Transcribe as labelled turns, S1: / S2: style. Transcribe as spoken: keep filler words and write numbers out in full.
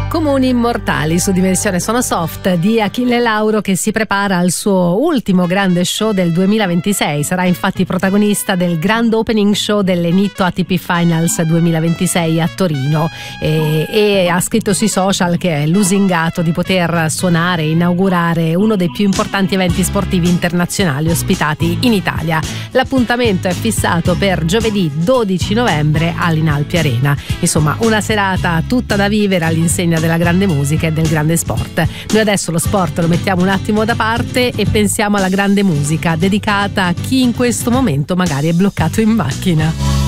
S1: Comuni immortali su Dimensione Sono Soft di Achille Lauro, che si prepara al suo ultimo grande show del duemilaventisei. Sarà infatti protagonista del grand opening show dell'Enitto A T P Finals duemilaventisei a Torino e, e ha scritto sui social che è lusingato di poter suonare e inaugurare uno dei più importanti eventi sportivi internazionali ospitati in Italia. L'appuntamento è fissato per giovedì dodici novembre all'Inalpi Arena. Insomma, una serata tutta da vivere all'insegna della grande musica e del grande sport. Noi adesso lo sport lo mettiamo un attimo da parte e pensiamo alla grande musica dedicata a chi in questo momento magari è bloccato in macchina.